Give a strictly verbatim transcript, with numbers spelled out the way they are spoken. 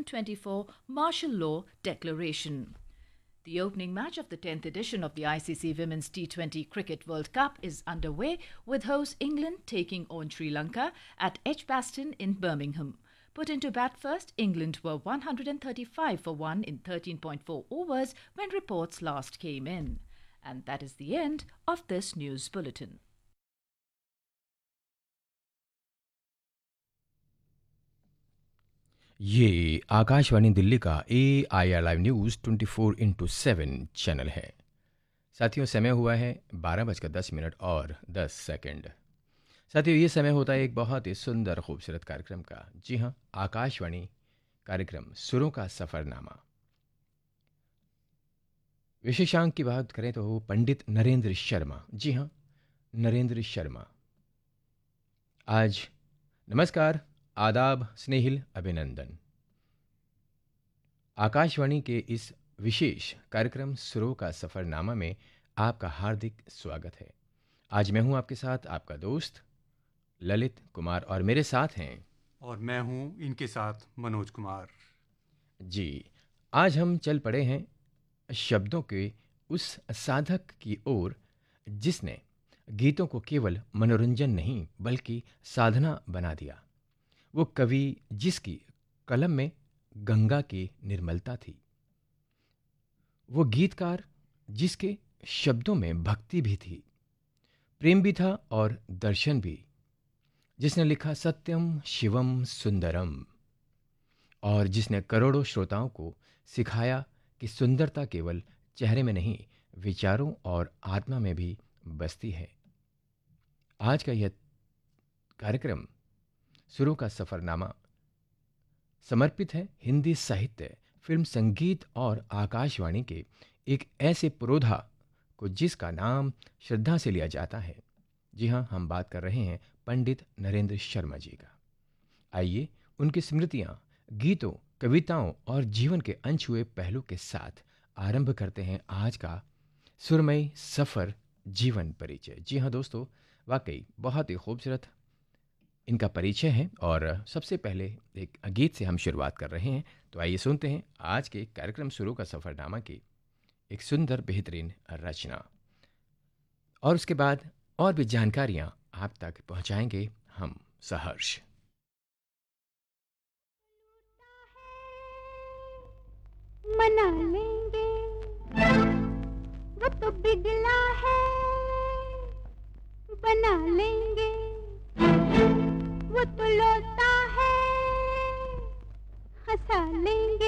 thousand twenty-four Martial Law Declaration. The opening match of the tenth edition of the I C C Women's T twenty Cricket World Cup is underway, with host England taking on Sri Lanka at Edgbaston in Birmingham. Put into bat first, England were one hundred thirty-five for one in thirteen point four overs when reports last came in. And that is the end of this news bulletin. ये आकाशवाणी दिल्ली का ए I R live news twenty four into seven channel है। साथियों, समय हुआ है बारह बजकर दस मिनट और दस सेकंड। साथियों, ये समय होता है एक बहुत ही सुंदर खूबसूरत कार्यक्रम का। जी हाँ, आकाशवाणी कार्यक्रम सुरों का सफ़रनामा। विशेषांक की बात करें तो पंडित नरेंद्र शर्मा। जी हाँ, नरेंद्र शर्मा। आज नमस्कार, आदाब, स्नेहिल, अभिनंदन। आकाशवाणी के इस विशेष कार्यक्रम सुरों का सफ़रनामा में आपका हार्दिक स्वागत है। आज मैं हूं आपके साथ आपका दोस्त ललित कुमार और मेरे साथ हैं, और मैं हूं इनके साथ मनोज कुमार। जी, आज हम चल पड़े हैं शब्दों के उस साधक की ओर जिसने गीतों को केवल मनोरंजन नहीं बल्कि साधना बना दिया। वो कवि जिसकी कलम में गंगा की निर्मलता थी। वो गीतकार जिसके शब्दों में भक्ति भी थी, प्रेम भी था और दर्शन भी। जिसने लिखा सत्यम शिवम सुंदरम, और जिसने करोड़ों श्रोताओं को सिखाया कि सुंदरता केवल चेहरे में नहीं, विचारों और आत्मा में भी बसती है। आज का यह कार्यक्रम सुरों का सफ़रनामा समर्पित है हिंदी साहित्य, फिल्म, संगीत और आकाशवाणी के एक ऐसे पुरोधा को जिसका नाम श्रद्धा से लिया जाता है। जी हाँ, हम बात कर रहे हैं पंडित नरेंद्र शर्मा जी का। आइए उनकी स्मृतियाँ, गीतों, कविताओं और जीवन के अनछुए पहलू के साथ आरंभ करते हैं आज का सुरमई सफ़र जीवन परिचय। जी हाँ दोस्तों, वाकई बहुत ही खूबसूरत इनका परिचय है और सबसे पहले एक गीत से हम शुरुआत कर रहे हैं। तो आइए सुनते हैं आज के कार्यक्रम सुरों का सफ़रनामा की एक सुंदर बेहतरीन रचना, और उसके बाद और भी जानकारियां आप तक पहुंचाएंगे हम सहर्ष। मना लेंगे वो तो बिगला है, बना लेंगे वो तो लौटा है, हंसा लेंगे